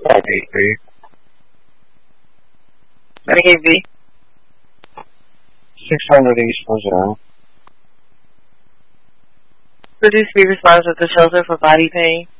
583. Renegade V. 600 East 10. Could this be responsible to the shelter for body pain?